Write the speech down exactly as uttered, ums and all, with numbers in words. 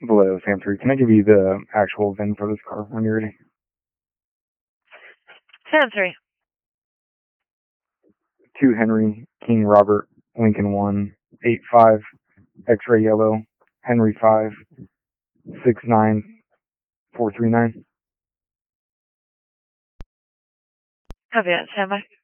Vallejo Sam three. Can I give you the actual V I N for this car when you're ready? Sam three. two Henry, King Robert, Lincoln one, eight five, X-Ray Yellow, Henry five, six nine, four three nine. Copy that. Stand by.